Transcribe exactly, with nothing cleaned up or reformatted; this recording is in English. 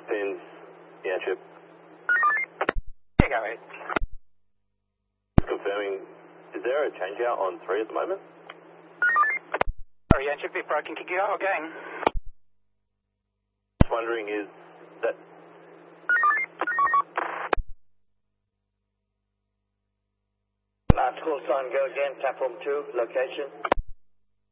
pins, yeah, chip. Yeah, go ahead. Confirming, is there a change out on three at the moment? Sorry, yeah, chip bit broken. Can you go again? Just wondering, is that... Last call sign, go again, platform two, location.